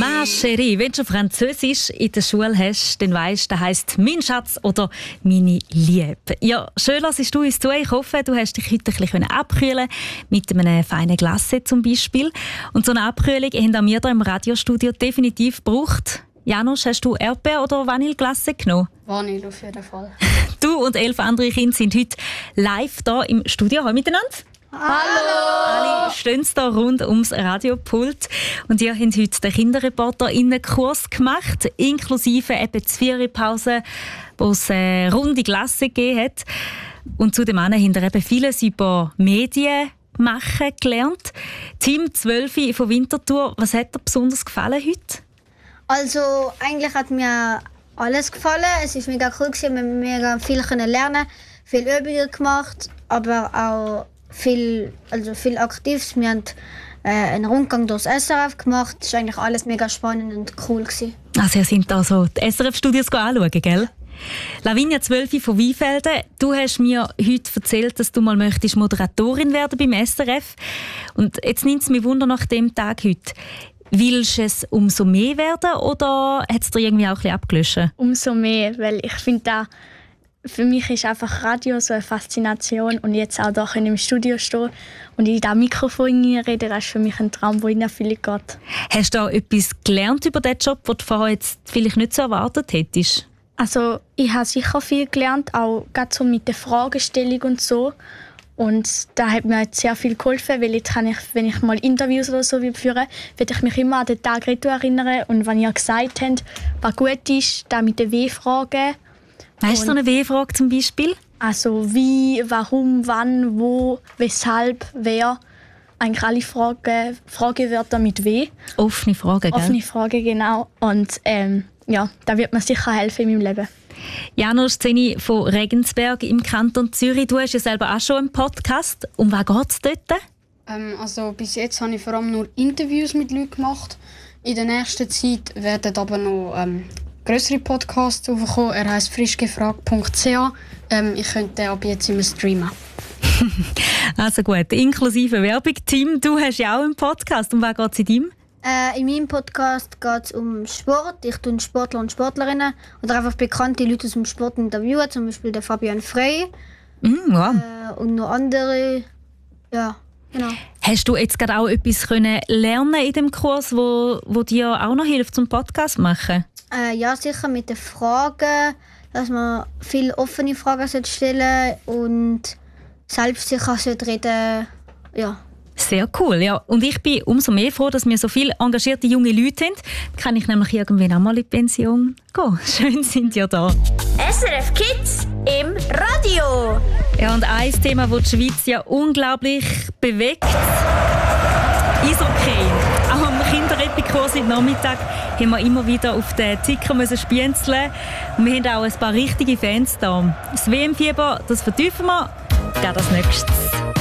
Ma chérie, wenn du Französisch in der Schule hast, dann weisst, das heisst «mein Schatz» oder «meine Liebe». Ja, schön lassest du uns zu. Ich hoffe, du hast dich heute ein bisschen abkühlen mit einem feinen Glacé zum Beispiel. Und so eine Abkühlung haben auch wir hier im Radiostudio definitiv gebraucht. Janusz, hast du Erdbeer- oder Vanilleglace genommen? Vanille auf jeden Fall. Du und 11 andere Kinder sind heute live hier im Studio. Hallo miteinander. Hallo! Alle stehen hier rund ums Radiopult. Und ihr habt heute den KinderreporterInnen-Kurs gemacht, inklusive eben die Ferienpause, wo es eine runde Klasse gegeben hat. Und zudem habt ihr eben vieles über Medien machen gelernt. Team 12 von Winterthur, was hat dir besonders gefallen heute? Also, eigentlich hat mir alles gefallen. Es war mega cool, wir haben mega viel lernen, viel Übungen gemacht, aber auch viel Aktives. Wir haben einen Rundgang durchs SRF gemacht. Es war eigentlich alles mega spannend und cool. Also ihr seid also die SRF-Studios anschauen, gell? Lavinia 12 von Weinfelden, du hast mir heute erzählt, dass du mal möchtest Moderatorin werden beim SRF. Und jetzt nimmt es mich Wunder nach dem Tag heute. Willst du es umso mehr werden oder hat es dir irgendwie auch ein bisschen abgelöscht? Umso mehr, weil ich finde, für mich ist einfach Radio so eine Faszination und jetzt auch hier im Studio stehen und in diesem Mikrofon reden, das ist für mich ein Traum, der in Erfüllung geht. Hast du auch etwas gelernt über diesen Job, den du vorher jetzt vielleicht nicht so erwartet hättest? Also ich habe sicher viel gelernt, auch gerade so mit der Fragestellung und so. Und da hat mir jetzt sehr viel geholfen, weil jetzt kann ich, wenn ich mal Interviews oder so führen, werde ich mich immer an den Tag erinnern. Und wenn ihr gesagt habt, was gut ist, da mit den W-Fragen. Hast du so eine W-Frage zum Beispiel? Also wie, warum, wann, wo, weshalb, wer. Eigentlich alle Fragewörter mit W. Offene Fragen, gell? Offene Fragen, genau. Und ja, da wird mir sicher helfen in meinem Leben. Janusz Zeni von Regensberg im Kanton Zürich. Du hast ja selber auch schon einen Podcast. Um was geht es dort? Also bis jetzt habe ich vor allem nur Interviews mit Leuten gemacht. In der nächsten Zeit werden aber noch grössere Podcasts aufkommen. Er heisst frischgefragt.ch. Ich könnte den ab jetzt immer streamen. Also gut, inklusive Werbung. Tim, du hast ja auch einen Podcast. Um was geht es in deinem? In meinem Podcast geht es um Sport. Ich tue Sportler und Sportlerinnen oder einfach bekannte Leute aus dem Sport interviewen, zum Beispiel der Fabian Frey. Wow. Und noch andere. Ja, genau. Hast du jetzt gerade auch etwas lernen in dem Kurs, wo dir auch noch hilft, zum Podcast machen? Ja, sicher mit den Fragen, dass man viele offene Fragen stellen und selbst sicher reden. Ja. Sehr cool, ja. Und ich bin umso mehr froh, dass wir so viele engagierte junge Leute haben. Dann kann ich nämlich irgendwann auch mal in die Pension gehen. Schön sind ihr da. SRF Kids im Radio. Ja, und ein Thema, das die Schweiz ja unglaublich bewegt, Eishockey. Auch am Kinderepikurs am Nachmittag haben wir immer wieder auf den Ticker spienzeln. Und wir haben auch ein paar richtige Fans da. Das WM-Fieber, das vertiefen wir. Gerade als nächstes.